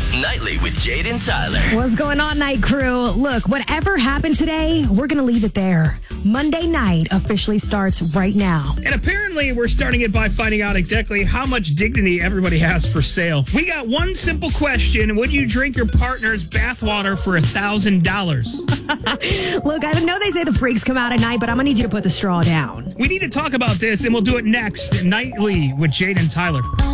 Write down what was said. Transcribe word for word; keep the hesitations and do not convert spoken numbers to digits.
Nightly with Jade and Tyler. What's going on, Night Crew? Look, whatever happened today, we're going to leave it there. Monday night officially starts right now. And apparently, we're starting it by finding out exactly how much dignity everybody has for sale. We got one simple question. Would you drink your partner's bathwater for a thousand dollars? Look, I know they say the freaks come out at night, but I'm going to need you to put the straw down. We need to talk about this, and we'll do it next. Nightly with Jade and Tyler.